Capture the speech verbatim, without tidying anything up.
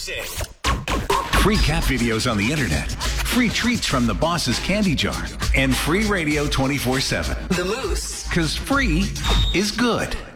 music. Free cat videos on the internet, free treats from the boss's candy jar, and free radio twenty-four seven. The Moose. Because free is good.